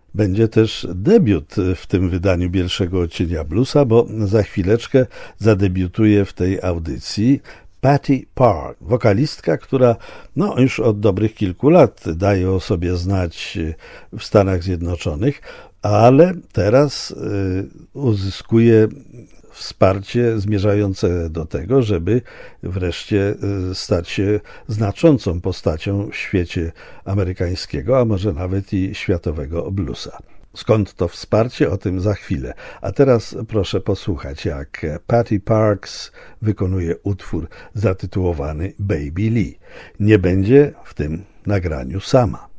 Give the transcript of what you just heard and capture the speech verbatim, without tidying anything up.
Będzie też debiut w tym wydaniu Bielszego Odcienia Bluesa, bo za chwileczkę zadebiutuje w tej audycji Patty Park, wokalistka, która no, już od dobrych kilku lat daje o sobie znać w Stanach Zjednoczonych, ale teraz y, uzyskuje wsparcie zmierzające do tego, żeby wreszcie stać się znaczącą postacią w świecie amerykańskiego, a może nawet i światowego bluesa. Skąd to wsparcie? O tym za chwilę. A teraz proszę posłuchać, jak Patty Parks wykonuje utwór zatytułowany Baby Lee. Nie będzie w tym nagraniu sama.